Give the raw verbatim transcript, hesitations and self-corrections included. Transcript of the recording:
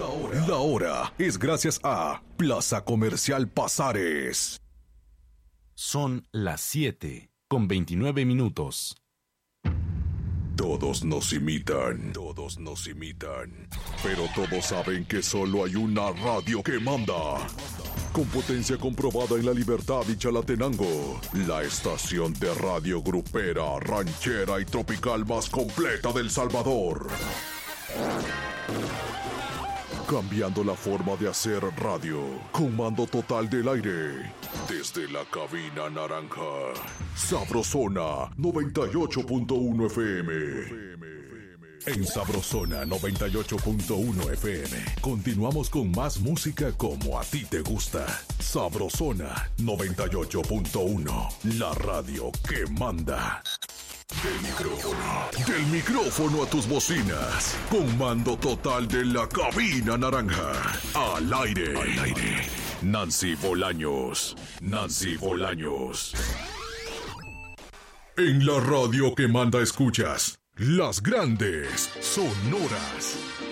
hora, la hora es gracias a Plaza Comercial Pasares. Son las siete con veintinueve minutos. Todos nos imitan, todos nos imitan, pero todos saben que solo hay una radio que manda. Con potencia comprobada en La Libertad y Chalatenango, la estación de radio grupera, ranchera y tropical más completa del Salvador. Cambiando la forma de hacer radio, con mando total del aire. Desde la cabina naranja, Sabrosona noventa y ocho punto uno F M. En Sabrosona noventa y ocho punto uno F M, continuamos con más música como a ti te gusta. Sabrosona noventa y ocho punto uno, la radio que manda. Del micrófono, del micrófono a tus bocinas, con mando total de la cabina naranja. Al aire, al aire. Nancy Bolaños, Nancy Bolaños. En la radio que manda escuchas, las grandes sonoras.